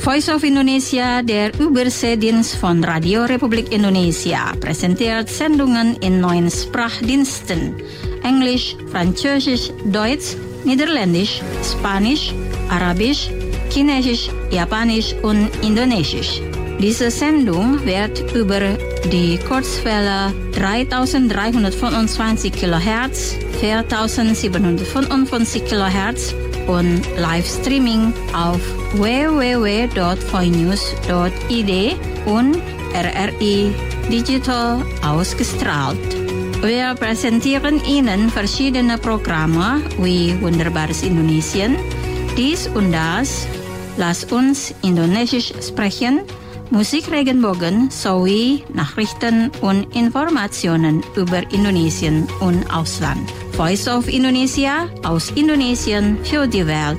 Voice of Indonesia, der Überseedienst von Radio Republik Indonesia, präsentiert Sendungen in 9 Sprachdiensten: Englisch, Französisch, Deutsch, Niederländisch, Spanisch, Arabisch, Chinesisch, Japanisch und Indonesisch. Diese Sendung wird über die Kurzwelle 3325 kHz, 4755 kHz und Livestreaming auf www.voinews.id und RRI Digital ausgestrahlt. Wir präsentieren Ihnen verschiedene Programme wie Wunderbares Indonesien, dies und das, Lass uns Indonesisch sprechen, Musik Regenbogen sowie Nachrichten und Informationen über Indonesien und Ausland. Voice of Indonesia, aus Indonesien für die Welt.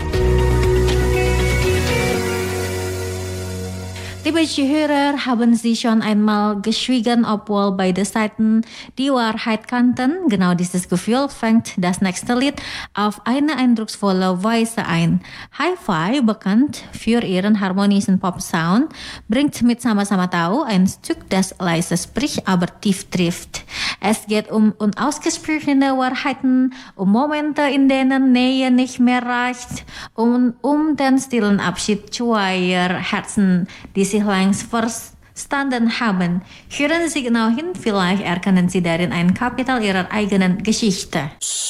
Liebe Zuhörer, haben Sie schon einmal geschwiegen, obwohl beide Seiten die Wahrheit kannten? Genau dieses Gefühl fängt das nächste Lied auf eine eindrucksvolle Weise ein. Hi-Fi, bekannt für ihren harmonischen Pop-Sound, bringt mit Sama-Sama Tahu ein Stück, das leise spricht, aber tief trifft. Es geht um unausgesprochene Wahrheiten, um Momente, in denen Nähe nicht mehr reicht, um den stillen Abschied zweier Herzen, die sich längst verstanden haben. Hören Sie genau hin, vielleicht erkennen Sie darin ein Kapitel Ihrer eigenen Geschichte.